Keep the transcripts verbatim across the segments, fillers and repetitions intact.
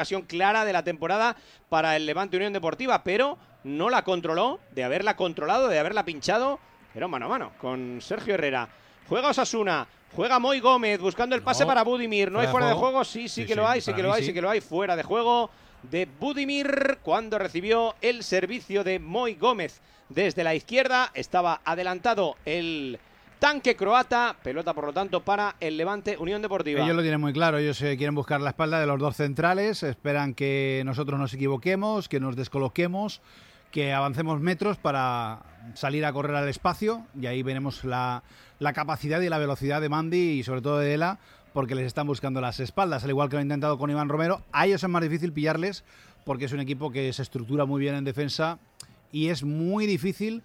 ocasión clara de la temporada para el Levante Unión Deportiva, pero no la controló, de haberla controlado, de haberla pinchado, pero mano a mano con Sergio Herrera. Juega Osasuna, juega Moi Gómez buscando el pase no, para Budimir. ¿No hay fuera de juego? De juego? Sí, sí, sí que sí, lo hay, sí que lo hay, sí. sí que lo hay. Fuera de juego de Budimir cuando recibió el servicio de Moi Gómez desde la izquierda. Estaba adelantado el tanque croata, pelota por lo tanto para el Levante Unión Deportiva. Ellos lo tienen muy claro, ellos eh, quieren buscar la espalda de los dos centrales, esperan que nosotros nos equivoquemos, que nos descoloquemos, que avancemos metros para salir a correr al espacio, y ahí veremos la, la capacidad y la velocidad de Mandi y sobre todo de Ela, porque les están buscando las espaldas, al igual que lo han intentado con Iván Romero. A ellos es más difícil pillarles porque es un equipo que se estructura muy bien en defensa y es muy difícil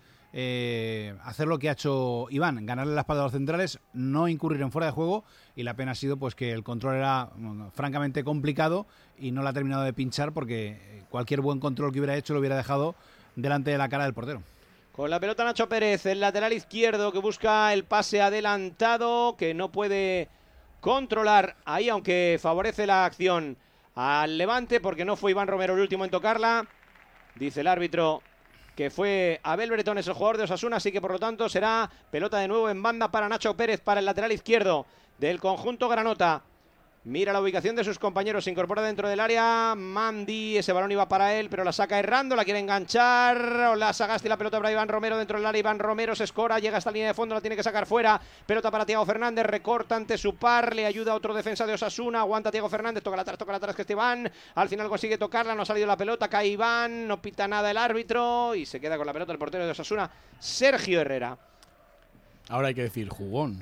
eh, hacer lo que ha hecho Iván, ganarle la espalda a los centrales, no incurrir en fuera de juego, y la pena ha sido pues que el control era bueno, francamente complicado y no la ha terminado de pinchar porque cualquier buen control que hubiera hecho lo hubiera dejado delante de la cara del portero. Con la pelota Nacho Pérez, el lateral izquierdo que busca el pase adelantado, que no puede controlar ahí, aunque favorece la acción al Levante, porque no fue Iván Romero el último en tocarla. Dice el árbitro que fue Abel Bretones el jugador de Osasuna, así que por lo tanto será pelota de nuevo en banda para Nacho Pérez, para el lateral izquierdo del conjunto granota. Mira la ubicación de sus compañeros, se incorpora dentro del área, Mandi, ese balón iba para él, pero la saca errando, la quiere enganchar, la Sagasti, la pelota para Iván Romero dentro del área, Iván Romero se escora, llega a esta línea de fondo, la tiene que sacar fuera, pelota para Thiago Fernández, recorta ante su par, le ayuda a otro defensa de Osasuna, aguanta Thiago Fernández, toca la atrás, toca la atrás que este Iván, al final consigue tocarla, no ha salido la pelota, cae Iván, no pita nada el árbitro y se queda con la pelota el portero de Osasuna, Sergio Herrera. Ahora hay que decir jugón,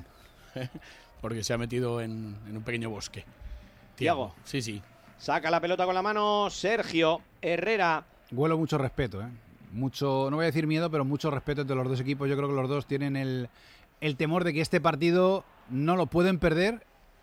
porque se ha metido en, en un pequeño bosque. Thiago. Sí, sí. Saca la pelota con la mano Sergio Herrera. Huelo mucho respeto, ¿eh? Mucho, no voy a decir miedo, pero mucho respeto entre los dos equipos. Yo creo que los dos tienen el, el temor de que este partido no lo pueden perder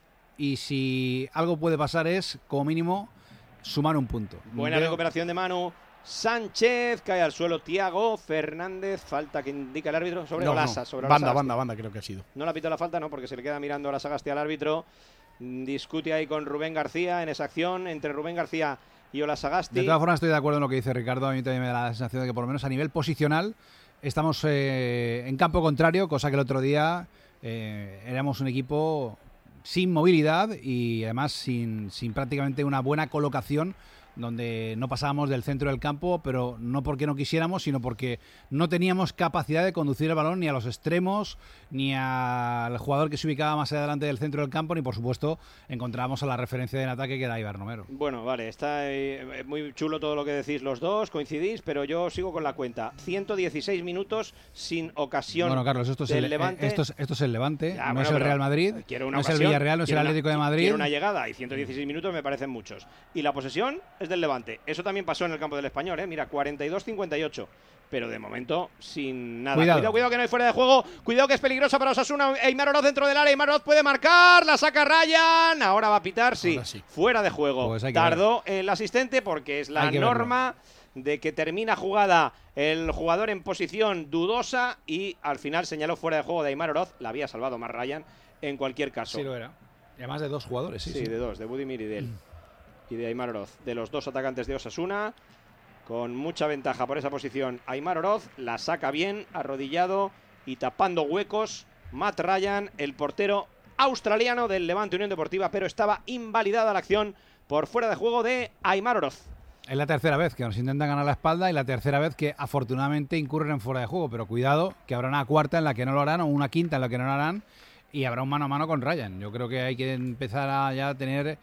y si algo puede pasar es, como mínimo, sumar un punto. Buena Veo... recuperación de Manu Sánchez, cae al suelo Thiago Fernández, falta que indica el árbitro sobre no, Olasa. No. Sobre banda, Olasa, banda, banda creo que ha sido. No le ha pitado la falta, no, porque se le queda mirando a la Sagasti al árbitro. Discute ahí con Rubén García en esa acción entre Rubén García y Ola Sagasti. De todas formas estoy de acuerdo en lo que dice Ricardo. A mí también me da la sensación de que por lo menos a nivel posicional estamos eh, en campo contrario, cosa que el otro día eh, éramos un equipo sin movilidad y además sin, sin prácticamente una buena colocación, donde no pasábamos del centro del campo, pero no porque no quisiéramos, sino porque no teníamos capacidad de conducir el balón ni a los extremos, ni al jugador que se ubicaba más adelante del centro del campo, ni por supuesto encontrábamos a la referencia en ataque que era Iván Romero. Bueno, vale, está eh, muy chulo todo lo que decís los dos, coincidís, pero yo sigo con la cuenta. ciento dieciséis minutos sin ocasión. Bueno, Carlos, esto es, del el, Levante. Esto, es, esto es el Levante, ya, no bueno, es el Real Madrid, quiero una no ocasión, es el Villarreal, no es el Atlético una, de Madrid. Quiero una llegada y ciento dieciséis minutos me parecen muchos. Y la posesión es del Levante. Eso también pasó en el campo del Español, ¿eh? Mira, cuarenta y dos cincuenta y ocho. Pero de momento sin nada. Cuidado. cuidado, cuidado que no hay fuera de juego. Cuidado que es peligrosa para Osasuna. Aimar Oroz dentro del área. Aimar Oroz puede marcar. La saca Ryan. Ahora va a pitar, sí. sí. Fuera de juego. Pues Tardó ver. el asistente porque es la norma verlo. de que termina jugada el jugador en posición dudosa y al final señaló fuera de juego de Aimar Oroz. La había salvado más Ryan en cualquier caso. Sí lo era. Y además de dos jugadores. Sí, sí, sí. de dos. De Budimir y de él. Mm. Y de Aimar Oroz. De los dos atacantes de Osasuna. Con mucha ventaja por esa posición Aimar Oroz, la saca bien, arrodillado y tapando huecos Matt Ryan, el portero australiano del Levante Unión Deportiva, pero estaba invalidada la acción por fuera de juego de Aimar Oroz. Es la tercera vez que nos intentan ganar la espalda y la tercera vez que afortunadamente incurren en fuera de juego, pero cuidado que habrá una cuarta en la que no lo harán o una quinta en la que no lo harán y habrá un mano a mano con Ryan. Yo creo que hay que empezar a ya tener...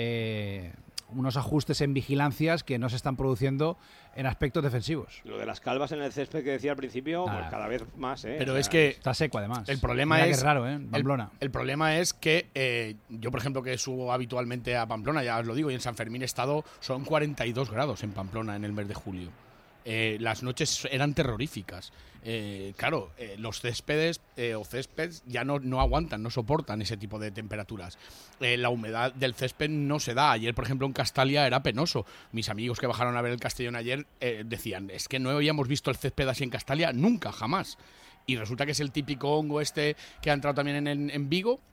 Eh, unos ajustes en vigilancias que no se están produciendo en aspectos defensivos. Lo de las calvas en el césped que decía al principio, pues cada vez más, ¿eh? Pero o sea, es que... Está seco, además. El problema Mira es... que raro, ¿eh? Pamplona. El, el problema es que eh, yo, por ejemplo, que subo habitualmente a Pamplona, ya os lo digo, y en San Fermín he estado, son cuarenta y dos grados en Pamplona en el mes de julio. Eh, las noches eran terroríficas. Eh, claro, eh, los céspedes eh, o céspedes ya no, no aguantan, no soportan ese tipo de temperaturas. Eh, la humedad del césped no se da. Ayer, por ejemplo, en Castalia era penoso. Mis amigos que bajaron a ver el Castellón ayer eh, decían, es que no habíamos visto el césped así en Castalia nunca, jamás. Y resulta que es el típico hongo este que ha entrado también en, en Vigo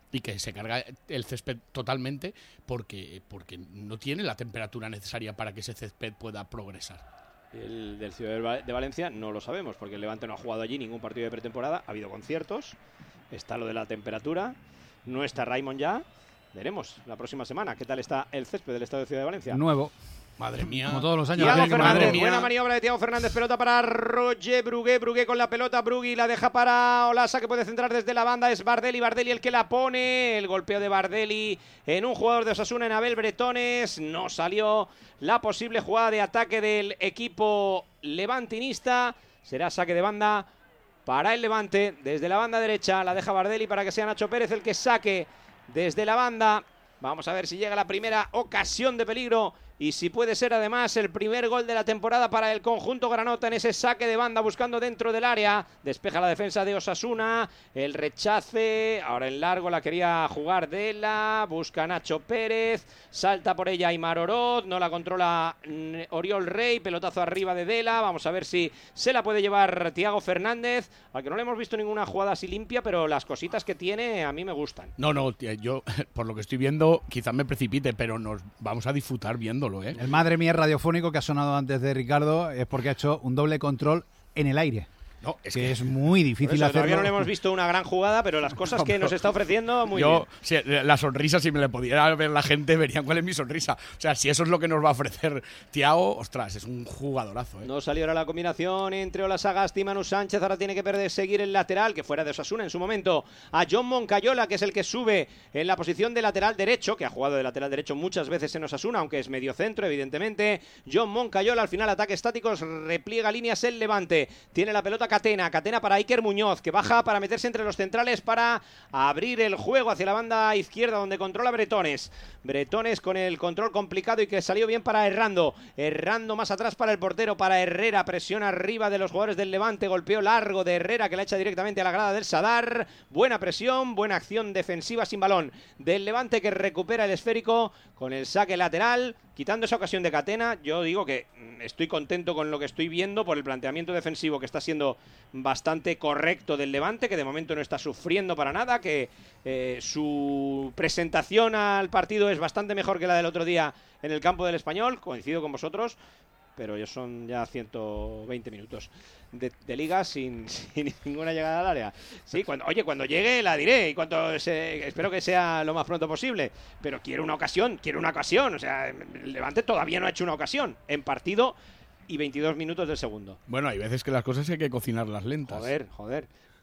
y que se carga el césped totalmente porque, porque no tiene la temperatura necesaria para que ese césped pueda progresar. El del Ciudad de Valencia no lo sabemos, porque el Levante no ha jugado allí ningún partido de pretemporada. Ha habido conciertos, está lo de la temperatura, no está Raimon ya. Veremos la próxima semana qué tal está el césped del Estadio de Ciudad de Valencia. Nuevo. Madre mía. Como todos los años. Thiago Madre Fernández, mía. buena maniobra de Thiago Fernández, pelota para Roger Brugué, Brugué con la pelota, Brugui la deja para Olasa, que puede centrar desde la banda, es Bardelli, Bardelli el que la pone, el golpeo de Bardelli en un jugador de Osasuna, en Abel Bretones, no salió la posible jugada de ataque del equipo levantinista, será saque de banda para el Levante, desde la banda derecha, la deja Bardelli para que sea Nacho Pérez el que saque desde la banda, vamos a ver si llega la primera ocasión de peligro. Y si puede ser además el primer gol de la temporada para el conjunto granota en ese saque de banda buscando dentro del área. Despeja la defensa de Osasuna. El rechace. Ahora en largo la quería jugar Dela. Busca Nacho Pérez. Salta por ella Aimar Oroz. No la controla Oriol Rey. Pelotazo arriba de Dela. Vamos a ver si se la puede llevar Thiago Fernández. Al que no le hemos visto ninguna jugada así limpia, pero las cositas que tiene a mí me gustan. No, no, tía, yo por lo que estoy viendo quizás me precipite, pero nos vamos a disfrutar viendo. ¿eh? El madre mía radiofónico que ha sonado antes de Ricardo es porque ha hecho un doble control en el aire. No, es que, que es muy difícil eso, hacerlo. Todavía no le hemos visto una gran jugada, pero las cosas que nos está ofreciendo, muy yo, bien. Si, la sonrisa, si me le pudiera ver la gente, verían cuál es mi sonrisa. O sea, si eso es lo que nos va a ofrecer Thiago, ostras, es un jugadorazo. ¿eh? No salió ahora la combinación entre Ola Sagasti y Manu Sánchez. Ahora tiene que perder, seguir el lateral, que fuera de Osasuna en su momento, a John Moncayola, que es el que sube en la posición de lateral derecho, que ha jugado de lateral derecho muchas veces en Osasuna, aunque es medio centro, evidentemente. John Moncayola, al final ataque estáticos, repliega líneas el Levante. Tiene la pelota Catena, Catena para Iker Muñoz, que baja para meterse entre los centrales para abrir el juego hacia la banda izquierda donde controla Bretones. Bretones con el control complicado y que salió bien para Errando. Errando más atrás para el portero, para Herrera. Presión arriba de los jugadores del Levante. Golpeo largo de Herrera que la echa directamente a la grada del Sadar. Buena presión, buena acción defensiva sin balón del Levante que recupera el esférico con el saque lateral. Quitando esa ocasión de Catena, yo digo que estoy contento con lo que estoy viendo por el planteamiento defensivo que está siendo bastante correcto del Levante, que de momento no está sufriendo para nada, que eh, su presentación al partido es bastante mejor que la del otro día en el campo del Español, coincido con vosotros, pero ya son ya ciento veinte minutos de, de liga sin, sin ninguna llegada al área. Sí, cuando, oye, cuando llegue la diré y cuando se, espero que sea lo más pronto posible, pero quiero una ocasión, quiero una ocasión, o sea, el Levante todavía no ha hecho una ocasión en partido y veintidós minutos del segundo. Bueno, hay veces que las cosas hay que cocinarlas lentas. Joder, joder.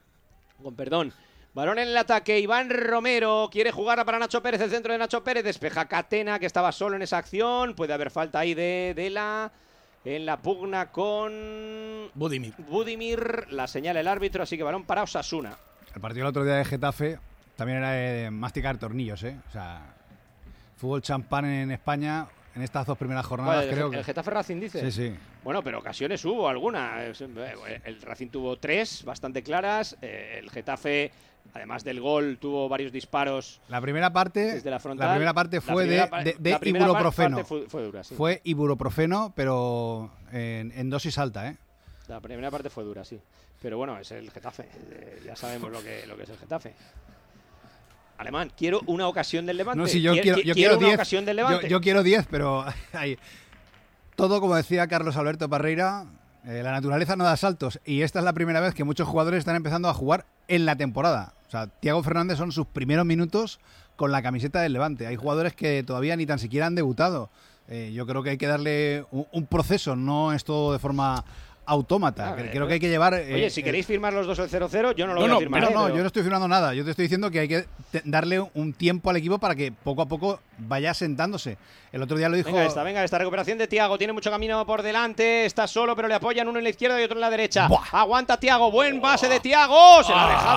Con perdón. Balón en el ataque, Iván Romero quiere jugar para Nacho Pérez, el centro de Nacho Pérez, despeja Catena que estaba solo en esa acción, puede haber falta ahí de Dela. En la pugna con Budimir. Budimir, la señala el árbitro, así que balón para Osasuna. El partido el otro día de Getafe también era de masticar tornillos, ¿eh? O sea, fútbol champán en España en estas dos primeras jornadas, Vale, creo el, que... el Getafe Racing dice. Sí, sí. Bueno, pero ocasiones hubo alguna. El Racing tuvo tres bastante claras. El Getafe, además del gol, tuvo varios disparos. La primera parte, desde la frontal. la primera parte fue primera, de, de, de la primera ibuprofeno. Parte fue, fue dura, sí. Fue ibuprofeno, pero en, en dosis alta, ¿eh? La primera parte fue dura, sí. Pero bueno, es el Getafe. Eh, ya sabemos lo que, lo que es el Getafe. Alemán, quiero una ocasión del Levante. No, sí, yo quiero, quiero, quiero yo quiero una diez. ocasión del Levante. Yo, yo quiero diez, pero hay, todo, como decía Carlos Alberto Parreira, eh, la naturaleza no da saltos. Y esta es la primera vez que muchos jugadores están empezando a jugar en la temporada. O sea, Thiago Fernández son sus primeros minutos con la camiseta del Levante. Hay jugadores que todavía ni tan siquiera han debutado. Eh, yo creo que hay que darle un, un proceso, no es todo de forma autómata. Ah, creo que hay que llevar... Eh, Oye, si queréis firmar los dos el cero cero, yo no lo no, voy no, a firmar. No, ¿eh? no, pero... yo no estoy firmando nada. Yo te estoy diciendo que hay que te- darle un tiempo al equipo para que poco a poco vaya sentándose. El otro día lo dijo... Venga esta, venga esta recuperación de Thiago. Tiene mucho camino por delante. Está solo, pero le apoyan uno en la izquierda y otro en la derecha. Buah. Aguanta Thiago. Buen pase de Thiago. Se la ha dejado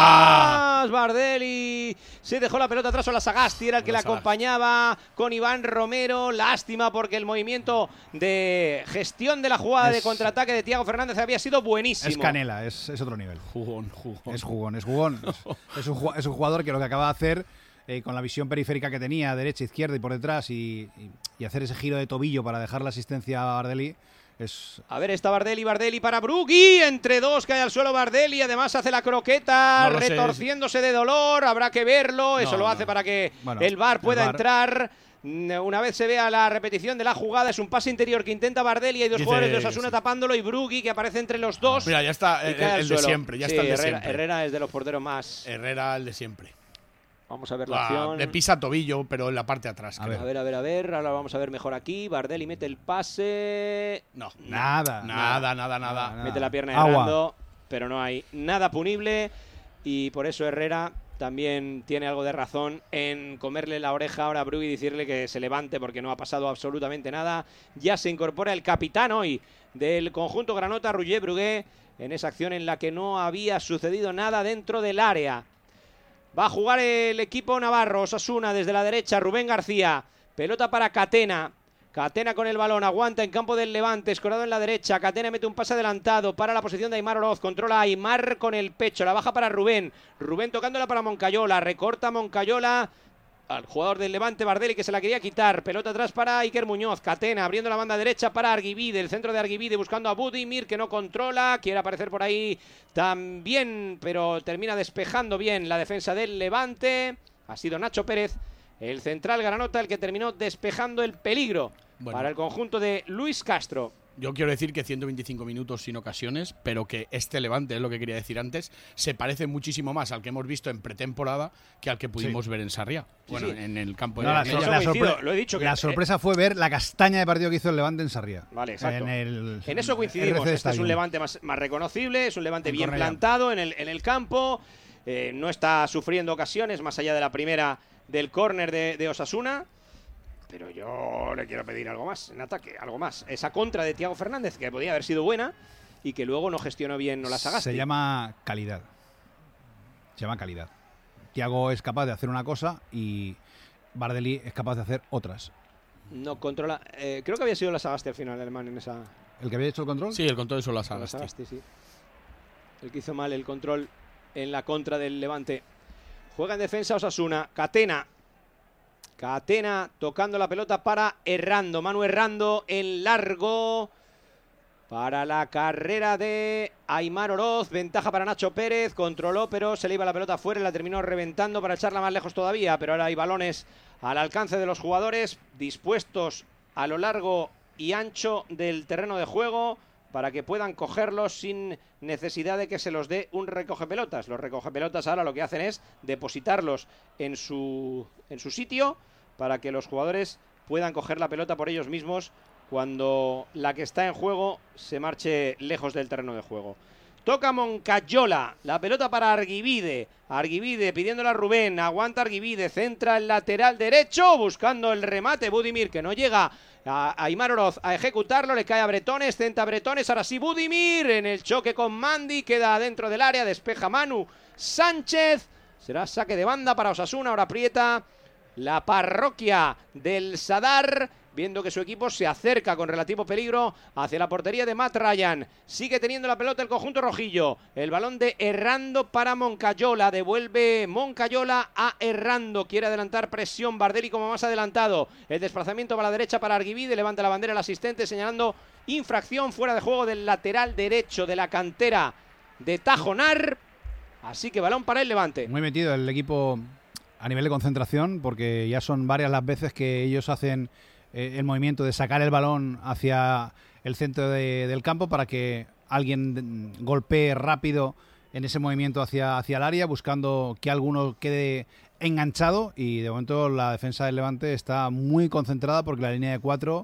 Ah. atrás. Bardelli. Se dejó la pelota atrás. Ola Sagasti era el que Ola la Sagasti. acompañaba con Iván Romero. Lástima porque el movimiento de gestión de la jugada Es- de contraataque de Thiago Fernández había sido buenísimo. Es canela, es, es otro nivel. Jugón, jugón. Es jugón, es jugón. Es, es un, ju- es un jugador que lo que acaba de hacer, eh, con la visión periférica que tenía, derecha, izquierda y por detrás, y, y- y hacer ese giro de tobillo para dejar la asistencia a Bardelli, Es... A ver, está Bardelli, Bardelli para Brugui, entre dos cae al suelo Bardelli, además hace la croqueta, no retorciéndose sé. de dolor, habrá que verlo, eso no, lo hace no. para que bueno, el V A R pueda el V A R. entrar. Una vez se vea la repetición de la jugada, es un pase interior que intenta Bardelli, hay dos Dice, jugadores de Osasuna sí. tapándolo y Brugui que aparece entre los dos. Mira, ya está el, el de siempre, ya sí, está el de Herrera, siempre. Herrera es de los porteros más. Herrera el de siempre. Vamos a ver la acción. Le pisa tobillo, pero en la parte de atrás. A ver, a ver, a ver, a ver. Ahora vamos a ver mejor aquí. Bardelli mete el pase. No, nada. Nada, nada, nada. nada. Mete la pierna errando, pero no hay nada punible. Y por eso Herrera también tiene algo de razón en comerle la oreja ahora a Brugui y decirle que se levante porque no ha pasado absolutamente nada. Ya se incorpora el capitán hoy del conjunto granota, Roger Brugué, en esa acción en la que no había sucedido nada dentro del área. Va a jugar el equipo navarro, Osasuna desde la derecha, Rubén García, pelota para Catena, Catena con el balón, aguanta en campo del Levante, escorado en la derecha, Catena mete un pase adelantado para la posición de Aimar Oroz, controla a Aimar con el pecho, la baja para Rubén, Rubén tocándola para Moncayola, recorta Moncayola al jugador del Levante, Bardelli, que se la quería quitar, pelota atrás para Iker Muñoz, Catena abriendo la banda derecha para Arguibide, el centro de Arguibide buscando a Budimir, que no controla, quiere aparecer por ahí también, pero termina despejando bien la defensa del Levante. Ha sido Nacho Pérez, el central granota, el que terminó despejando el peligro bueno. para el conjunto de Luis Castro. Yo quiero decir que ciento veinticinco minutos sin ocasiones, pero que este Levante, es lo que quería decir antes, se parece muchísimo más al que hemos visto en pretemporada que al que pudimos sí. ver en Sarriá. Sí, bueno, sí. en el campo de no, la, la, la, sorpre lo he dicho que la sorpresa eh, fue ver la castaña de partido que hizo el Levante en Sarriá. Vale, exacto. En, el, en eso coincidimos. Este es un Levante más, más reconocible, es un Levante en bien Correa. plantado en el, en el campo, eh, no está sufriendo ocasiones más allá de la primera del córner de, de Osasuna. Pero yo le quiero pedir algo más en ataque, algo más. Esa contra de Thiago Fernández, que podía haber sido buena y que luego no gestionó bien, no la Sagasti. Se llama calidad. Se llama calidad. Thiago es capaz de hacer una cosa y Bardelli es capaz de hacer otras. No controla. Eh, creo que había sido la Sagasti al final, el alemán, en esa. ¿El que había hecho el control? Sí, el control hizo la Sagasti. La Sagasti, sí. El que hizo mal el control en la contra del Levante. Juega en defensa Osasuna. Catena. Catena tocando la pelota para Errando. Manu Errando en largo para la carrera de Aimar Oroz. Ventaja para Nacho Pérez. Controló, pero se le iba la pelota afuera y la terminó reventando para echarla más lejos todavía. Pero ahora hay balones al alcance de los jugadores dispuestos a lo largo y ancho del terreno de juego para que puedan cogerlos sin necesidad de que se los dé un recogepelotas. Los recogepelotas ahora lo que hacen es depositarlos en su, en su sitio para que los jugadores puedan coger la pelota por ellos mismos cuando la que está en juego se marche lejos del terreno de juego. Toca Moncayola, la pelota para Arguibide. Arguibide pidiéndola a Rubén, aguanta Arguibide, centra el lateral derecho, buscando el remate. Budimir, que no llega a Aimar Oroz a ejecutarlo, le cae a Bretones, tenta Bretones, ahora sí Budimir en el choque con Mandi, queda dentro del área, despeja Manu Sánchez. Será saque de banda para Osasuna, ahora aprieta la parroquia del Sadar, viendo que su equipo se acerca con relativo peligro hacia la portería de Matt Ryan. Sigue teniendo la pelota el conjunto rojillo. El balón de Errando para Moncayola. Devuelve Moncayola a Errando. Quiere adelantar presión Bardelli como más adelantado. El desplazamiento para la derecha para Arguibide. Levanta la bandera el asistente señalando infracción fuera de juego del lateral derecho de la cantera de Tajonar. Así que balón para el Levante. Muy metido el equipo a nivel de concentración, porque ya son varias las veces que ellos hacen eh, el movimiento de sacar el balón hacia el centro de, del campo para que alguien golpee rápido en ese movimiento hacia, hacia el área, buscando que alguno quede enganchado, y de momento la defensa del Levante está muy concentrada porque la línea de cuatro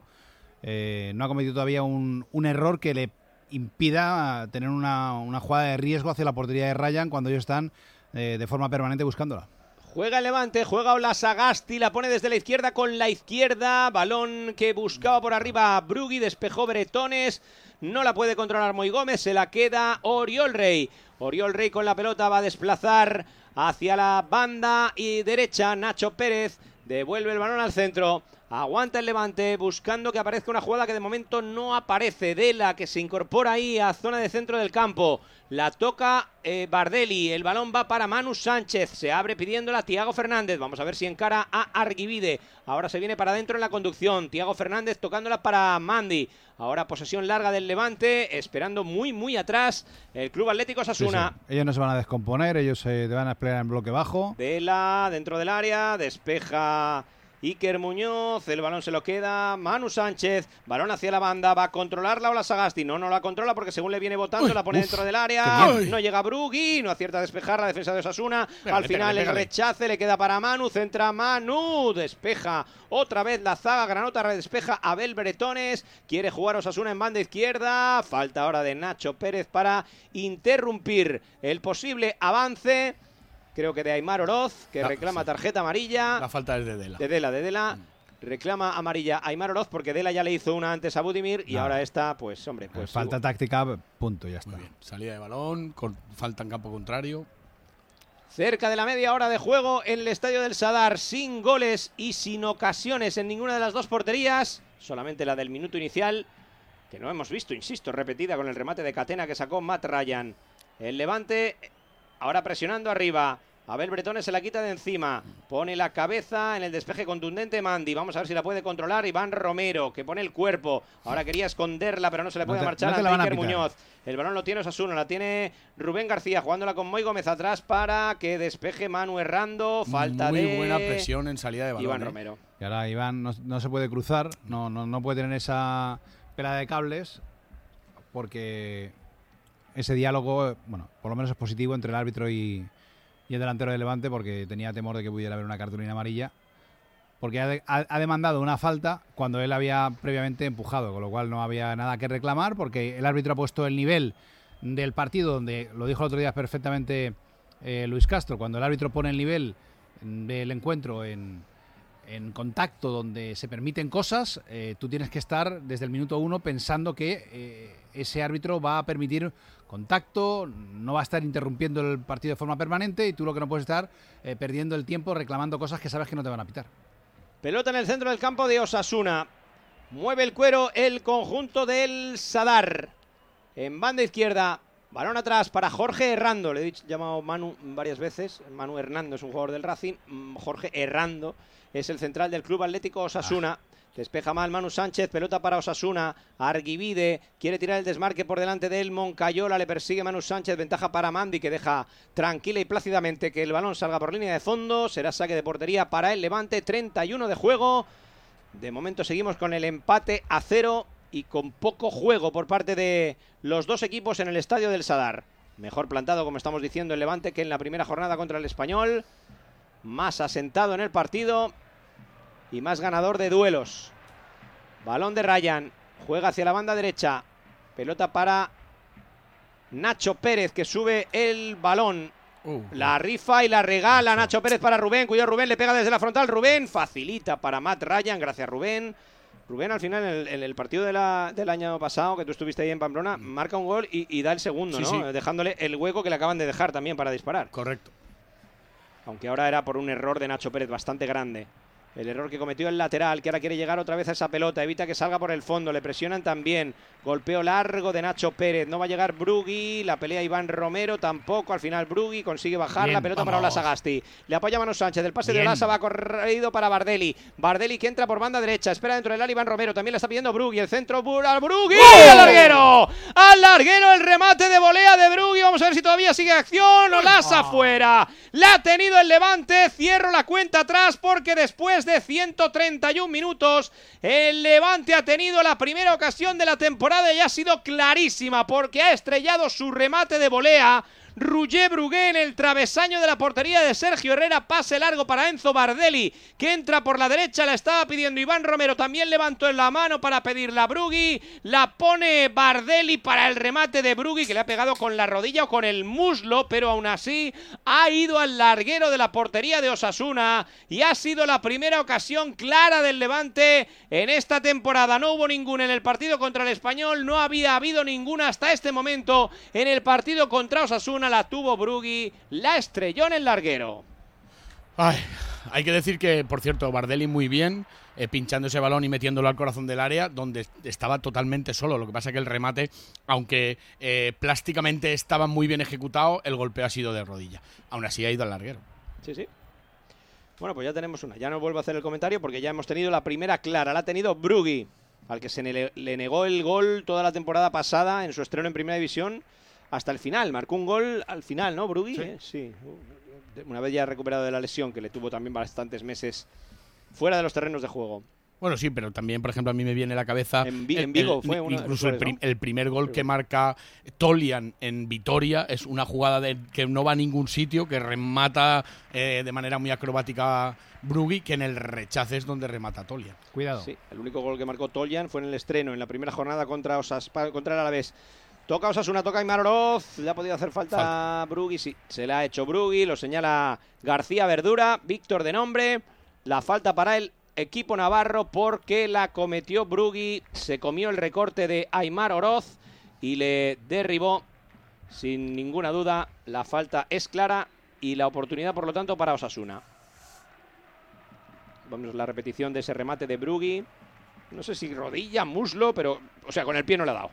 eh, no ha cometido todavía un, un error que le impida tener una, una jugada de riesgo hacia la portería de Ryan cuando ellos están eh, de forma permanente buscándola. Juega el Levante, juega Ola Sagasti, la pone desde la izquierda con la izquierda, balón que buscaba por arriba Brugui, despejó Bretones, no la puede controlar Moy Gómez, se la queda Oriol Rey. Oriol Rey con la pelota va a desplazar hacia la banda y derecha Nacho Pérez, devuelve el balón al centro Aguanta el Levante buscando que aparezca una jugada que de momento no aparece. Dela que se incorpora ahí a zona de centro del campo. La toca eh, Bardelli. El balón va para Manu Sánchez. Se abre pidiéndola Thiago Fernández. Vamos a ver si encara a Arguivide. Ahora se viene para adentro en la conducción. Thiago Fernández tocándola para Mandi. Ahora posesión larga del Levante. Esperando muy, muy atrás el Club Atlético Osasuna. Sí, sí. Ellos no se van a descomponer. Ellos se van a desplegar en bloque bajo. Dela dentro del área. Despeja Iker Muñoz, el balón se lo queda Manu Sánchez, balón hacia la banda, va a controlarla Ola Sagasti, no, no la controla porque según le viene botando, uy, la pone uf, dentro del área, no llega Brugui, no acierta a despejar la defensa de Osasuna, pégale, al final pégale, pégale. El rechace le queda para Manu, centra Manu, despeja otra vez la zaga, Granota redespeja Abel Bretones, quiere jugar Osasuna en banda izquierda, falta ahora de Nacho Pérez para interrumpir el posible avance. Creo que de Aimar Oroz, que la, reclama tarjeta amarilla. La falta es de Dela. De Dela, de Dela. Mm. Reclama amarilla a Aimar Oroz porque Dela ya le hizo una antes a Budimir y no. ahora esta, pues, hombre, pues... Falta hubo. táctica, punto, ya está. Muy bien. Salida de balón, con, falta en campo contrario. Cerca de la media hora de juego en el Estadio del Sadar, sin goles y sin ocasiones en ninguna de las dos porterías. Solamente la del minuto inicial, que no hemos visto, insisto, repetida con el remate de Catena que sacó Matt Ryan. El Levante ahora presionando arriba. Abel Bretones se la quita de encima, pone la cabeza en el despeje contundente Mandi, vamos a ver si la puede controlar Iván Romero, que pone el cuerpo, ahora quería esconderla pero no se le puede no te, marchar no a Iker Muñoz, el balón lo tiene Osasuna, la tiene Rubén García, jugándola con Moy Gómez atrás para que despeje Manu errando, falta Muy de... Muy buena presión en salida de balón. Iván ¿eh? Romero. Y ahora Iván no, no se puede cruzar, no, no, no puede tener esa pelada de cables, porque ese diálogo, bueno, por lo menos es positivo entre el árbitro y... y el delantero de Levante, porque tenía temor de que pudiera haber una cartulina amarilla, porque ha, de, ha, ha demandado una falta cuando él había previamente empujado, con lo cual no había nada que reclamar, porque el árbitro ha puesto el nivel del partido, donde lo dijo el otro día perfectamente eh, Luis Castro, cuando el árbitro pone el nivel del encuentro en, en contacto, donde se permiten cosas, eh, tú tienes que estar desde el minuto uno pensando que eh, ese árbitro va a permitir contacto, no va a estar interrumpiendo el partido de forma permanente y tú lo que no puedes estar eh, perdiendo el tiempo reclamando cosas que sabes que no te van a pitar. Pelota en el centro del campo de Osasuna. Mueve el cuero el conjunto del Sadar. En banda izquierda, balón atrás para Jorge Herrando. Le he dicho, llamado Manu varias veces. Manu Hernando es un jugador del Racing. Jorge Herrando es el central del Club Atlético Osasuna. Ah. Despeja mal Manu Sánchez, pelota para Osasuna, Arguivide, quiere tirar el desmarque por delante de él, Moncayola, le persigue Manu Sánchez, ventaja para Mandi, que deja tranquila y plácidamente que el balón salga por línea de fondo, será saque de portería para el Levante, treinta y uno de juego, de momento seguimos con el empate a cero y con poco juego por parte de los dos equipos en el Estadio del Sadar. Mejor plantado, como estamos diciendo, el Levante que en la primera jornada contra el Español, más asentado en el partido y más ganador de duelos. Balón de Ryan, juega hacia la banda derecha, pelota para Nacho Pérez, que sube el balón, uh, la rifa y la regala Nacho Pérez para Rubén, cuidado Rubén, le pega desde la frontal, Rubén facilita para Matt Ryan, gracias Rubén. Rubén al final en el, en el partido de la, del año pasado, que tú estuviste ahí en Pamplona, marca un gol y, y da el segundo, sí, ¿no? Sí. Dejándole el hueco que le acaban de dejar también para disparar. Correcto. Aunque ahora era por un error de Nacho Pérez bastante grande. El error que cometió el lateral, que ahora quiere llegar otra vez a esa pelota, evita que salga por el fondo, le presionan también. Golpeo largo de Nacho Pérez, no va a llegar Brugui, la pelea Iván Romero tampoco, al final Brugui consigue bajar, bien, la pelota vamos. Para Ola Sagasti. Le apoya Manu Sánchez, el pase bien. De Olasa va corrido para Bardelli. Bardelli que entra por banda derecha, espera dentro del área Iván Romero, también le está pidiendo Brugui, el centro al Brugui, ¡oh! ¡Al larguero! ¡Al larguero! El remate de volea de Brugui, vamos a ver si todavía sigue acción, Olasa oh. fuera. La ha tenido el Levante, cierro la cuenta atrás porque después de ciento treinta y un minutos el Levante ha tenido la primera ocasión de la temporada y ha sido clarísima porque ha estrellado su remate de volea Roger Brugué en el travesaño de la portería de Sergio Herrera, pase largo para Enzo Bardelli, que entra por la derecha, la estaba pidiendo Iván Romero, también levantó en la mano para pedirla a Brugui, la pone Bardelli para el remate de Brugui, que le ha pegado con la rodilla o con el muslo, pero aún así ha ido al larguero de la portería de Osasuna y ha sido la primera ocasión clara del Levante en esta temporada. No hubo ninguna en el partido contra el Español, no había habido ninguna hasta este momento en el partido contra Osasuna. La tuvo Brugui, la estrelló en el larguero. Ay, Hay que decir que, por cierto, Bardelli muy bien, eh, pinchando ese balón y metiéndolo al corazón del área, donde estaba totalmente solo. Lo que pasa es que el remate, aunque eh, plásticamente estaba muy bien ejecutado, el golpeo ha sido de rodilla. Aún así ha ido al larguero. Sí, sí. Bueno, pues ya tenemos una. Ya no vuelvo a hacer el comentario porque ya hemos tenido la primera clara. La ha tenido Brugui, al que se le, le negó el gol toda la temporada pasada en su estreno en Primera División hasta el final. Marcó un gol al final, ¿no, Brugui? Sí. ¿Eh? Sí. Una vez ya recuperado de la lesión, que le tuvo también bastantes meses fuera de los terrenos de juego. Bueno, sí, pero también, por ejemplo, a mí me viene a la cabeza En, Vi- el, en Vigo el, fue uno incluso de el, los prim, goles, ¿no? el primer gol que marca Tolian en Vitoria. Es una jugada de, que no va a ningún sitio, que remata eh, de manera muy acrobática Brugui, que en el rechace es donde remata Tolian. Cuidado. Sí, el único gol que marcó Tolian fue en el estreno, en la primera jornada contra, Osas, contra el Alavés. Toca Osasuna, toca Aimar Oroz. ¿Le ha podido hacer falta, falta. Brugui? Sí, se la ha hecho Brugui. Lo señala García Verdura. Víctor de nombre. La falta para el equipo navarro porque la cometió Brugui. Se comió el recorte de Aimar Oroz y le derribó. Sin ninguna duda, la falta es clara y la oportunidad, por lo tanto, para Osasuna. Vamos a la repetición de ese remate de Brugui. No sé si rodilla, muslo, pero... O sea, con el pie no le ha dado.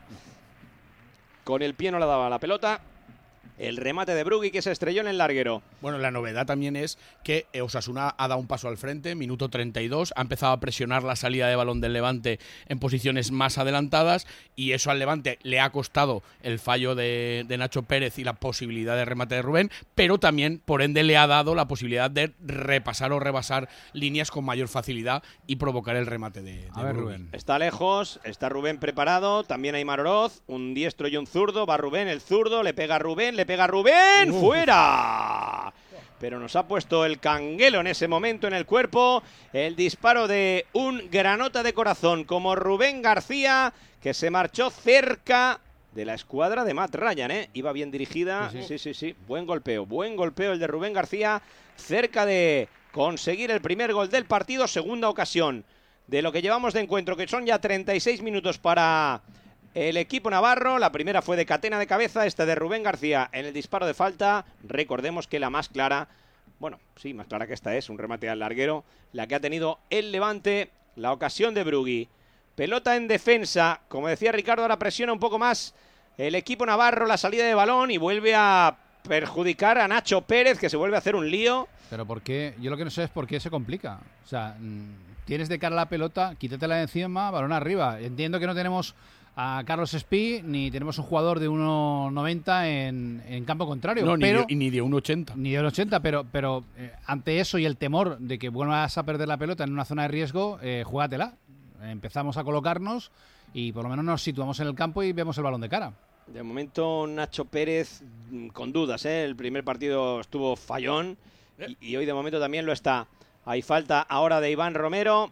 Con el pie no le daba la pelota. El remate de Brugui que se estrelló en el larguero. Bueno, la novedad también es que Osasuna ha dado un paso al frente, minuto treinta y dos, ha empezado a presionar la salida de balón del Levante en posiciones más adelantadas y eso al Levante le ha costado el fallo de, de Nacho Pérez y la posibilidad de remate de Rubén, pero también, por ende, le ha dado la posibilidad de repasar o rebasar líneas con mayor facilidad y provocar el remate de, de A ver, Brugui. Rubén. Está lejos, está Rubén preparado, también Aimar Oroz, un diestro y un zurdo, va Rubén, el zurdo, le pega a Rubén, le pega a Rubén, Uf. ¡fuera! Pero nos ha puesto el canguelo en ese momento en el cuerpo, el disparo de un granota de corazón como Rubén García, que se marchó cerca de la escuadra de Matt Ryan, ¿eh? Iba bien dirigida, sí sí. sí, sí, sí, buen golpeo, buen golpeo el de Rubén García, cerca de conseguir el primer gol del partido, segunda ocasión de lo que llevamos de encuentro, que son ya treinta y seis minutos para el equipo navarro. La primera fue de Catena de cabeza, esta de Rubén García en el disparo de falta. Recordemos que la más clara, bueno, sí, más clara que esta es, un remate al larguero, la que ha tenido el Levante, la ocasión de Brugui. Pelota en defensa, como decía Ricardo, ahora presiona un poco más el equipo navarro la salida de balón y vuelve a perjudicar a Nacho Pérez, que se vuelve a hacer un lío. Pero ¿por qué? Yo lo que no sé es por qué se complica. O sea, tienes de cara la pelota, quítatela de encima, balón arriba. Entiendo que no tenemos a Carlos Espí, ni tenemos un jugador de uno noventa en, en campo contrario. No, pero, ni, de, ni de uno ochenta. Ni de uno ochenta, pero, pero eh, ante eso y el temor de que vuelvas a perder la pelota en una zona de riesgo, eh, júgatela. Empezamos a colocarnos y por lo menos nos situamos en el campo y vemos el balón de cara. De momento Nacho Pérez con dudas, ¿eh? El primer partido estuvo fallón y, y hoy de momento también lo está. Hay falta ahora de Iván Romero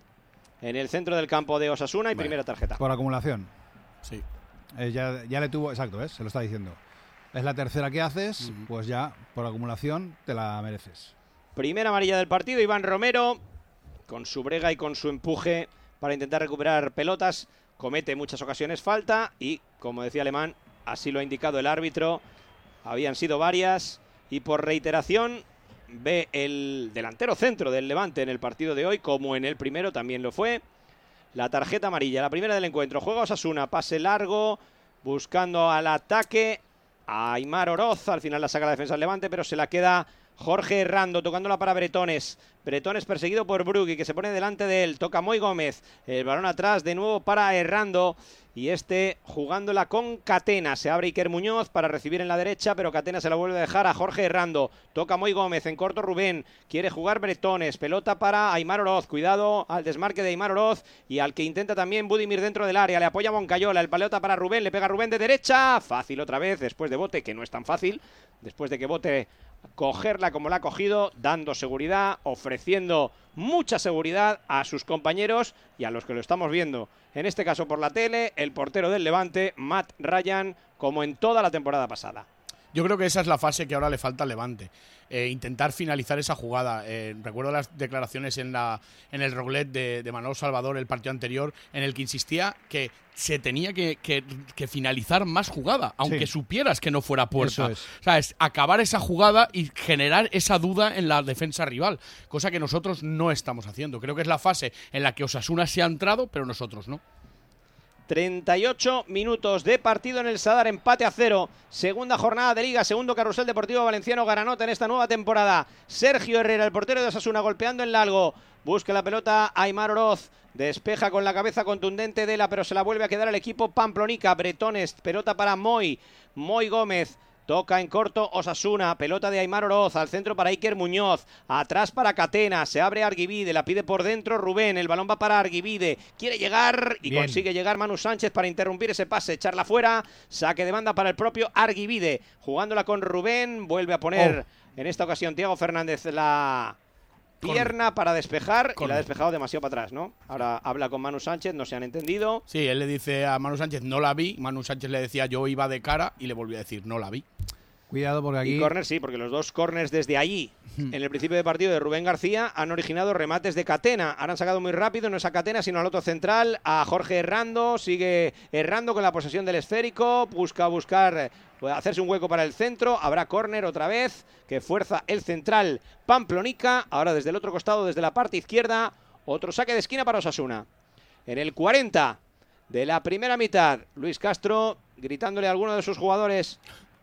en el centro del campo de Osasuna y Vale. primera tarjeta. Por acumulación. Sí. Eh, ya, ya le tuvo, exacto, ¿ves? Se lo está diciendo. Es la tercera que haces, uh-huh. Pues ya por acumulación te la mereces. Primera amarilla del partido, Iván Romero, con su brega y con su empuje para intentar recuperar pelotas, comete en muchas ocasiones falta y, como decía Alemán, así lo ha indicado el árbitro, habían sido varias y por reiteración ve el delantero centro del Levante en el partido de hoy, como en el primero también lo fue, la tarjeta amarilla, la primera del encuentro. Juega Osasuna, pase largo, buscando al ataque a Aimar Oroz, al final la saca la defensa del Levante, pero se la queda Jorge Herrando, tocándola para Bretones. Bretones perseguido por Brugui, que se pone delante de él. Toca Moy Gómez. El balón atrás de nuevo para Herrando. Y este jugándola con Catena. Se abre Iker Muñoz para recibir en la derecha, pero Catena se la vuelve a dejar a Jorge Herrando. Toca Moy Gómez, en corto Rubén. Quiere jugar Bretones. Pelota para Aimar Oroz. Cuidado al desmarque de Aimar Oroz y al que intenta también Budimir dentro del área. Le apoya Moncayola. El pelota para Rubén. Le pega Rubén de derecha. Fácil otra vez después de bote, que no es tan fácil. Después de que bote cogerla como la ha cogido, dando seguridad, ofreciendo mucha seguridad a sus compañeros y a los que lo estamos viendo, en este caso por la tele, el portero del Levante, Matt Ryan, como en toda la temporada pasada. Yo creo que esa es la fase que ahora le falta al Levante. Eh, intentar finalizar esa jugada. Eh, recuerdo las declaraciones en la en el Roglet de, de Manolo Salvador el partido anterior, en el que insistía que se tenía que, que, que finalizar más jugada, aunque sí. supieras que no fuera puerta. Eso es. O sea, es acabar esa jugada y generar esa duda en la defensa rival, cosa que nosotros no estamos haciendo. Creo que es la fase en la que Osasuna se ha entrado, pero nosotros no. treinta y ocho minutos de partido en el Sadar, empate a cero. Segunda jornada de Liga, segundo carrusel deportivo valenciano Garanota en esta nueva temporada. Sergio Herrera, el portero de Osasuna, golpeando en largo. Busca la pelota Aimar Oroz. Despeja con la cabeza contundente Dela, pero se la vuelve a quedar el equipo Pamplonica. Bretones, pelota para Moy. Moy Gómez. Toca en corto Osasuna, pelota de Aimar Oroz, al centro para Iker Muñoz, atrás para Catena, se abre Arguibide, la pide por dentro Rubén, el balón va para Arguibide, quiere llegar y Bien. consigue llegar Manu Sánchez para interrumpir ese pase, echarla fuera, saque de banda para el propio Arguibide, jugándola con Rubén, vuelve a poner oh. en esta ocasión Thiago Fernández la pierna con, para despejar con, y la ha despejado demasiado para atrás, ¿no? Ahora habla con Manu Sánchez, no se han entendido. Sí, él le dice a Manu Sánchez, no la vi. Manu Sánchez le decía, yo iba de cara y le volvió a decir, no la vi. Cuidado porque aquí... Y córner sí, porque los dos córners desde allí, en el principio de partido de Rubén García, han originado remates de Catena. Ahora han sacado muy rápido, no es a Catena, sino al otro central, a Jorge Herrando. Sigue Herrando con la posesión del esférico, busca buscar... Puede hacerse un hueco para el centro, habrá córner otra vez, que fuerza el central Pamplonica. Ahora desde el otro costado, desde la parte izquierda, otro saque de esquina para Osasuna. En el cuarenta de la primera mitad, Luis Castro gritándole a alguno de sus jugadores...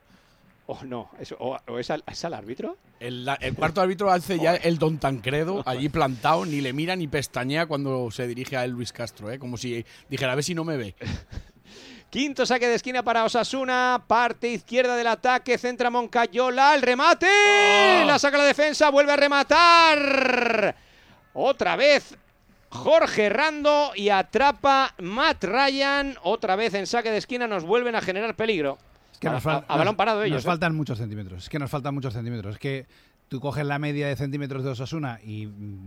Oh, no, ¿Es, o, o es, al, ¿es al árbitro? El, el cuarto árbitro hace ya el Don Tancredo, allí plantado, ni le mira ni pestañea cuando se dirige a él Luis Castro, ¿eh? Como si dijera, a ver si no me ve. Quinto saque de esquina para Osasuna, parte izquierda del ataque, centra Moncayola, el remate, oh. la saca la defensa, vuelve a rematar, otra vez Jorge Herrando y atrapa Matt Ryan, otra vez en saque de esquina, nos vuelven a generar peligro. Es que a, nos fal- a, a balón parado ellos. Nos ¿eh? faltan muchos centímetros, es que nos faltan muchos centímetros, es que tú coges la media de centímetros de Osasuna y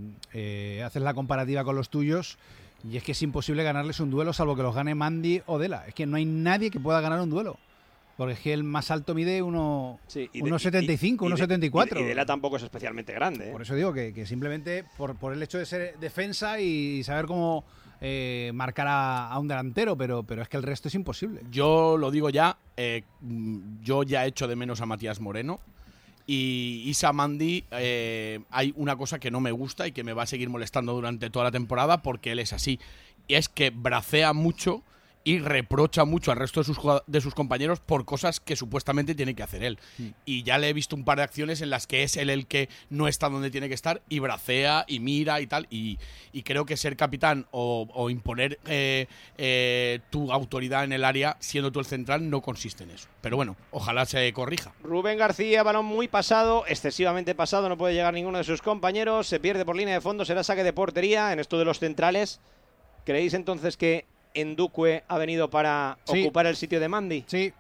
eh, haces la comparativa con los tuyos. Y es que es imposible ganarles un duelo salvo que los gane Mandy o Dela. Es que no hay nadie que pueda ganar un duelo. Porque es que el más alto mide uno, sí, uno setenta y cinco, uno setenta y cuatro. Y Dela tampoco es especialmente grande. ¿eh? Por eso digo que, que simplemente por, por el hecho de ser defensa y saber cómo eh, marcar a, a un delantero, pero, pero es que el resto es imposible. Yo lo digo ya, eh, yo ya echo de menos a Matías Moreno. Y Issa Mandy, eh, hay una cosa que no me gusta y que me va a seguir molestando durante toda la temporada porque él es así. Y es que bracea mucho y reprocha mucho al resto de sus, de sus compañeros por cosas que supuestamente tiene que hacer él. Mm. Y ya le he visto un par de acciones en las que es él el que no está donde tiene que estar y bracea y mira y tal. Y, y creo que ser capitán o, o imponer eh, eh, tu autoridad en el área siendo tú el central no consiste en eso. Pero bueno, ojalá se corrija. Rubén García, balón muy pasado, excesivamente pasado, no puede llegar ninguno de sus compañeros, se pierde por línea de fondo, será saque de portería en esto de los centrales. ¿Creéis entonces que Ndukwe ha venido para sí. ocupar el sitio de Mandy? Sí.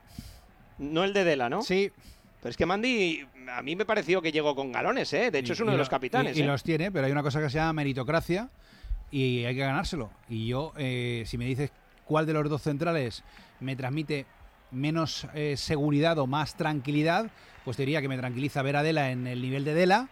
No el de Dela, ¿no? Sí. Pero es que Mandy, a mí me pareció que llegó con galones, ¿eh? De hecho, y, es uno de los capitanes. Y, y ¿eh? los tiene, pero hay una cosa que se llama meritocracia y hay que ganárselo. Y yo, eh, si me dices cuál de los dos centrales me transmite menos eh, seguridad o más tranquilidad, pues diría que me tranquiliza ver a Dela en el nivel de Dela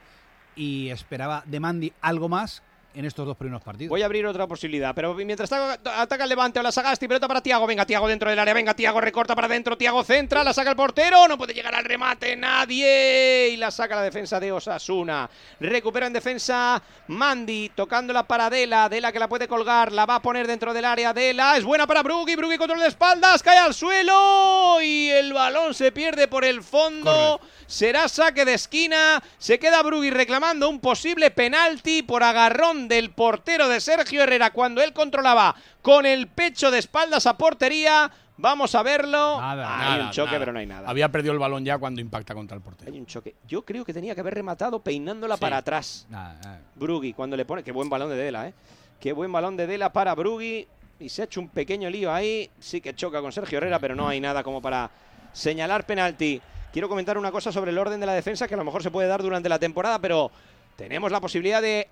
y esperaba de Mandy algo más en estos dos primeros partidos. Voy a abrir otra posibilidad, pero mientras ataca el Levante o la Sagasti, pelota para Thiago, venga Thiago dentro del área, venga Thiago, recorta para adentro, Thiago centra, la saca el portero, no puede llegar al remate nadie y la saca la defensa de Osasuna. Recupera en defensa Mandy, tocándola para Dela, Dela que la puede colgar, la va a poner dentro del área, Dela, es buena para Brugui, Brugui control de espaldas, cae al suelo y el balón se pierde por el fondo. Correcto. Será saque de esquina, se queda Brugui reclamando un posible penalti por agarrón del portero de Sergio Herrera cuando él controlaba con el pecho de espaldas a portería. Vamos a verlo. Nada, ah, nada, hay un choque, nada. pero no hay nada. Había perdido el balón ya cuando impacta contra el portero. Hay un choque. Yo creo que tenía que haber rematado peinándola sí. para atrás. Nada, nada. Brugui, cuando le pone... Qué buen balón de Dela, ¿eh? Qué buen balón de Dela para Brugui. Y se ha hecho un pequeño lío ahí. Sí que choca con Sergio Herrera, pero no hay nada como para señalar penalti. Quiero comentar una cosa sobre el orden de la defensa que a lo mejor se puede dar durante la temporada, pero tenemos la posibilidad de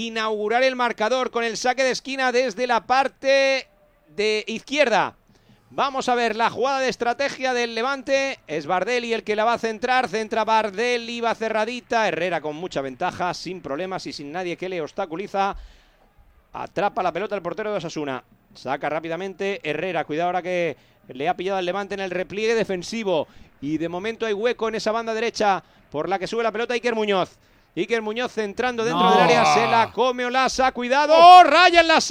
inaugurar el marcador con el saque de esquina desde la parte de izquierda. Vamos a ver la jugada de estrategia del Levante. Es Bardelli el que la va a centrar. Centra Bardelli, va cerradita. Herrera con mucha ventaja, sin problemas y sin nadie que le obstaculiza. Atrapa la pelota el portero de Osasuna. Saca rápidamente Herrera. Cuidado ahora que le ha pillado al Levante en el repliegue defensivo. Y de momento hay hueco en esa banda derecha por la que sube la pelota Iker Muñoz. Iker Muñoz centrando dentro no. del área, se la come Olasa, cuidado, ¡oh! Ryan la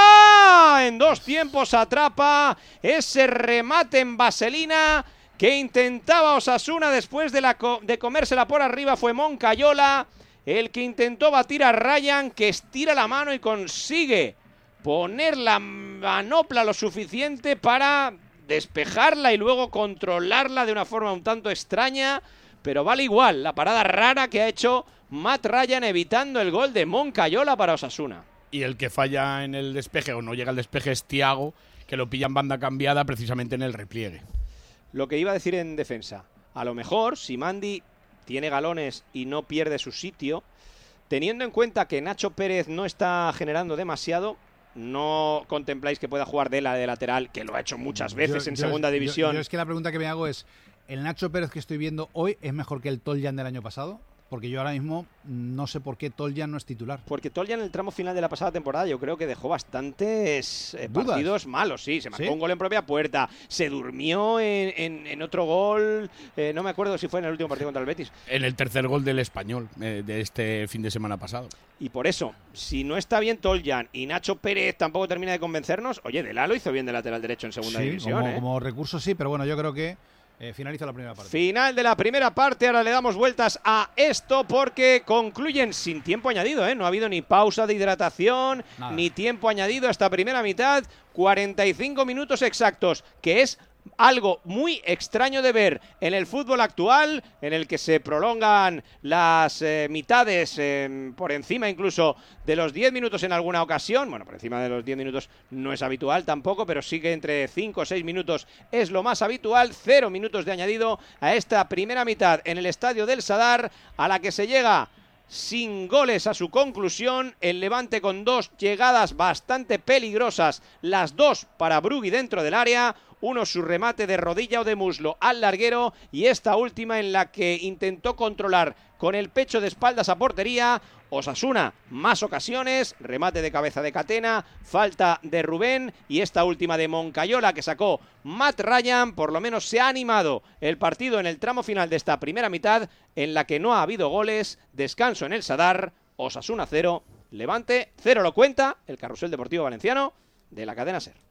saca, en dos tiempos atrapa ese remate en vaselina que intentaba Osasuna después de, la co de comérsela por arriba, fue Moncayola el que intentó batir a Ryan, que estira la mano y consigue poner la manopla lo suficiente para despejarla y luego controlarla de una forma un tanto extraña, pero vale igual la parada rara que ha hecho Matt Ryan evitando el gol de Moncayola para Osasuna. Y el que falla en el despeje o no llega al despeje es Thiago, que lo pilla en banda cambiada precisamente en el repliegue. Lo que iba a decir en defensa, a lo mejor si Mandy tiene galones y no pierde su sitio, teniendo en cuenta que Nacho Pérez no está generando demasiado, ¿no contempláis que pueda jugar Dela de lateral, que lo ha hecho muchas veces yo, en yo, segunda yo, división? Yo, yo es que la pregunta que me hago es, ¿el Nacho Pérez que estoy viendo hoy es mejor que el Toljan del año pasado? Porque yo ahora mismo no sé por qué Toljan no es titular. Porque Toljan en el tramo final de la pasada temporada yo creo que dejó bastantes eh, partidos malos, sí. Se marcó ¿Sí? un gol en propia puerta, se durmió en, en, en otro gol, eh, no me acuerdo si fue en el último partido contra el Betis. En el tercer gol del Español, eh, de este fin de semana pasado. Y por eso, si no está bien Toljan y Nacho Pérez tampoco termina de convencernos, oye, Dela lo hizo bien de lateral derecho en segunda sí, división. Como, ¿eh? como recurso sí, pero bueno, yo creo que Eh, finaliza la primera parte. Final de la primera parte, ahora le damos vueltas a esto porque concluyen sin tiempo añadido, ¿eh? No ha habido ni pausa de hidratación, Nada. ni tiempo añadido a esta primera mitad, cuarenta y cinco minutos exactos, que es algo muy extraño de ver en el fútbol actual, en el que se prolongan las eh, mitades eh, por encima incluso de los diez minutos en alguna ocasión. Bueno, por encima de los diez minutos no es habitual tampoco, pero sí que entre cinco o seis minutos es lo más habitual. Cero minutos de añadido a esta primera mitad en el estadio del Sadar, a la que se llega sin goles a su conclusión. El Levante con dos llegadas bastante peligrosas, las dos para Brugui dentro del área, uno su remate de rodilla o de muslo al larguero y esta última en la que intentó controlar con el pecho de espaldas a portería. Osasuna, más ocasiones, remate de cabeza de Catena, falta de Rubén y esta última de Moncayola que sacó Matt Ryan. Por lo menos se ha animado el partido en el tramo final de esta primera mitad en la que no ha habido goles. Descanso en el Sadar, Osasuna cero, Levante cero. Lo cuenta el Carrusel Deportivo Valenciano de la cadena SER.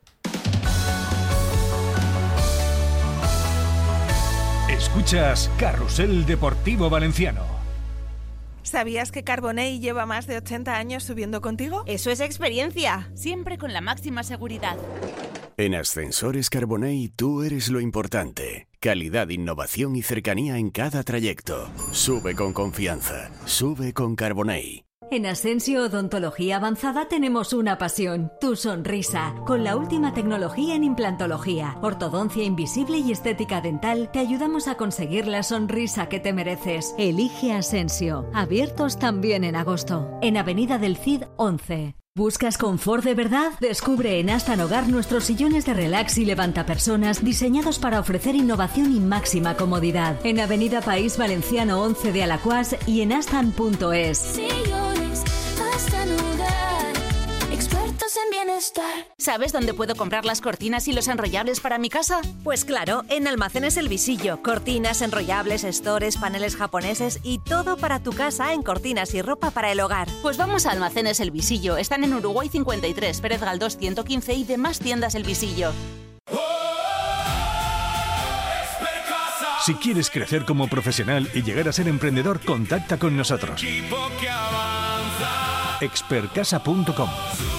Escuchas Carrusel Deportivo Valenciano. ¿Sabías que Carbonell lleva más de ochenta años subiendo contigo? Eso es experiencia, siempre con la máxima seguridad. En Ascensores Carbonell tú eres lo importante. Calidad, innovación y cercanía en cada trayecto. Sube con confianza, sube con Carbonell. En Asensio Odontología Avanzada tenemos una pasión, tu sonrisa. Con la última tecnología en implantología, ortodoncia invisible y estética dental, te ayudamos a conseguir la sonrisa que te mereces. Elige Asensio. Abiertos también en agosto. En Avenida del Cid once. ¿Buscas confort de verdad? Descubre en Astan Hogar nuestros sillones de relax y levantapersonas diseñados para ofrecer innovación y máxima comodidad. En Avenida País Valenciano once de Alacuás y en astan punto es. Sillones Astan Hogar, expertos en bienestar. ¿Sabes dónde puedo comprar las cortinas y los enrollables para mi casa? Pues claro, en Almacenes El Visillo. Cortinas, enrollables, stores, paneles japoneses y todo para tu casa en cortinas y ropa para el hogar. Pues vamos a Almacenes El Visillo. Están en Uruguay cincuenta y tres, Pérez Galdós ciento quince y demás tiendas El Visillo. Si quieres crecer como profesional y llegar a ser emprendedor, contacta con nosotros. expertcasa punto com.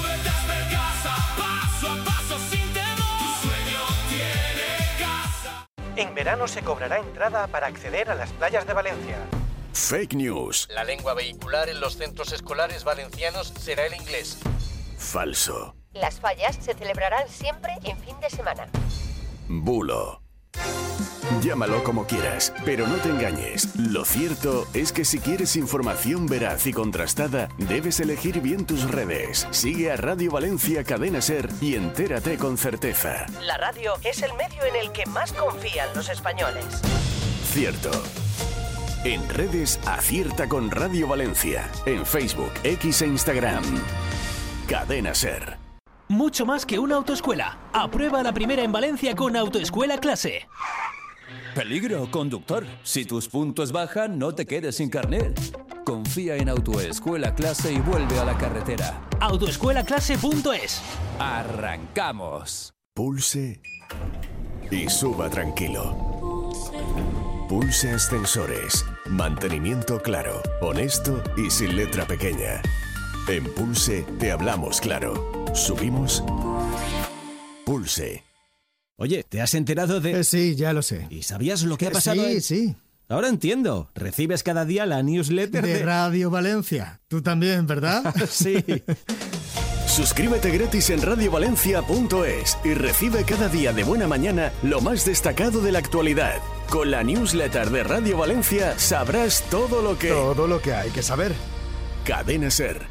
En verano se cobrará entrada para acceder a las playas de Valencia. Fake news. La lengua vehicular en los centros escolares valencianos será el inglés. Falso. Las fallas se celebrarán siempre en fin de semana. Bulo. Llámalo como quieras, pero no te engañes. Lo cierto es que si quieres información veraz y contrastada, debes elegir bien tus redes. Sigue a Radio Valencia Cadena Ser y entérate con certeza. La radio es el medio en el que más confían los españoles. Cierto. En redes, acierta con Radio Valencia. En Facebook, X e Instagram. Cadena Ser. Mucho más que una autoescuela. Aprueba la primera en Valencia con Autoescuela Clase. Peligro, conductor. Si tus puntos bajan, no te quedes sin carnet. Confía en Autoescuela Clase y vuelve a la carretera. autoescuela clase punto es. ¡Arrancamos! Pulse y suba tranquilo. Pulse Ascensores. Mantenimiento claro, honesto y sin letra pequeña. En Pulse te hablamos claro. Subimos. Pulse. Oye, ¿te has enterado de...? Eh, sí, ya lo sé. ¿Y sabías lo que ha pasado? Sí, en... sí. Ahora entiendo. Recibes cada día la newsletter de... de... Radio Valencia. Tú también, ¿verdad? Sí. Suscríbete gratis en radio valencia punto es y recibe cada día de buena mañana lo más destacado de la actualidad. Con la newsletter de Radio Valencia sabrás todo lo que... Todo lo que hay que saber. Cadena Ser.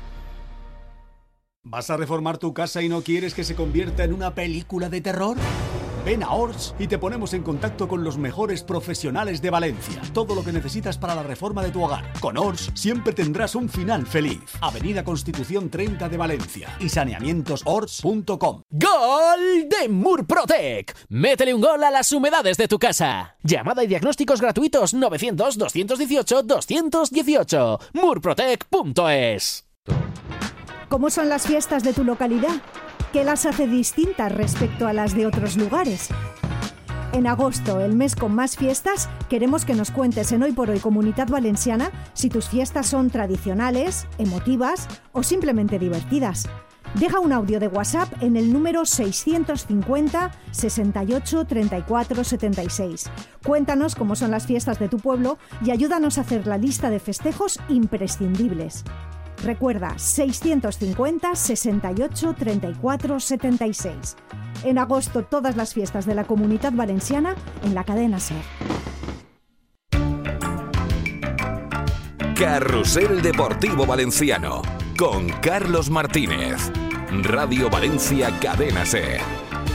¿Vas a reformar tu casa y no quieres que se convierta en una película de terror? Ven a Ors y te ponemos en contacto con los mejores profesionales de Valencia. Todo lo que necesitas para la reforma de tu hogar. Con Ors siempre tendrás un final feliz. Avenida Constitución treinta de Valencia y saneamientos ors punto com. ¡Gol de Murprotec! Métele un gol a las humedades de tu casa. Llamada y diagnósticos gratuitos novecientos, doscientos dieciocho, doscientos dieciocho. murprotec punto es. ¿Cómo son las fiestas de tu localidad? ¿Qué las hace distintas respecto a las de otros lugares? En agosto, el mes con más fiestas, queremos que nos cuentes en Hoy por Hoy Comunitat Valenciana si tus fiestas son tradicionales, emotivas o simplemente divertidas. Deja un audio de WhatsApp en el número seiscientos cincuenta, sesenta y ocho, treinta y cuatro, setenta y seis. Cuéntanos cómo son las fiestas de tu pueblo y ayúdanos a hacer la lista de festejos imprescindibles. Recuerda, seiscientos cincuenta, sesenta y ocho, treinta y cuatro, setenta y seis. En agosto, todas las fiestas de la Comunitat Valenciana en la cadena SER. Carrusel Deportivo Valenciano con Carlos Martínez. Radio Valencia Cadena SER.